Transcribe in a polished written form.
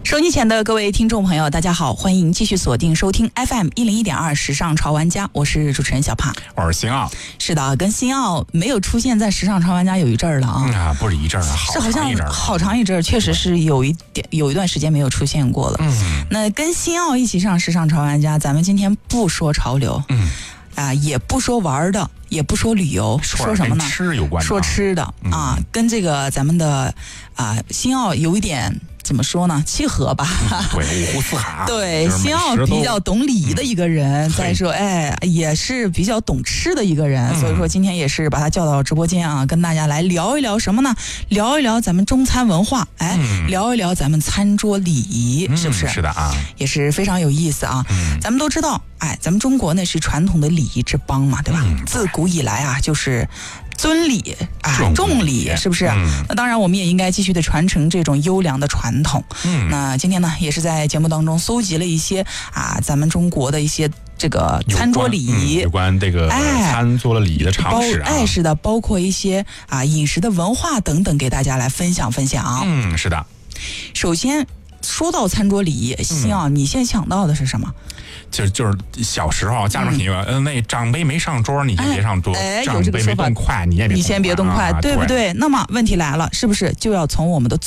收音前的各位听众朋友，大家好，欢迎继续锁定收听 FM101.2时尚潮玩家，我是主持人小帕， 我是星奥。 是的，跟星奥没有出现在时尚潮玩家有一阵儿了啊， 不是一阵儿， 好长一阵儿，确实是有一段时间没有出现过了。那跟星奥一起上时尚潮玩家，咱们今天不说潮流，也不说玩的，也不说旅游，说什么呢？ 吃有关， 说吃的啊，跟这个咱们的星奥有一点。怎么说呢？契合吧？ 对，五湖四海。 对，星奥比较懂礼仪的一个人，再说，也是比较懂吃的一个人，所以说今天也是把他叫到直播间啊，跟大家来聊一聊什么呢？聊一聊咱们中餐文化，聊一聊咱们餐桌礼仪，是不是？ 是的啊， 也是非常有意思啊。咱们都知道，咱们中国那是传统的礼仪之邦嘛，对吧？自古以来啊，就是尊礼重礼，是不是？那当然，我们也应该继续的传承这种优良的传统。那今天呢，也是在节目当中搜集了一些咱们中国的一些这个餐桌礼仪， 有关这个餐桌的礼仪的常识是的，包括一些饮食的文化等等，给大家来分享分享。 是的。 首先说到餐桌礼仪，星奥，你先想到的是什么？ 就是小时候家长肯定那长辈没上桌，你先别上桌；长辈没动筷，你先别动筷， 对不对？那么问题来了，是不是就要从我们的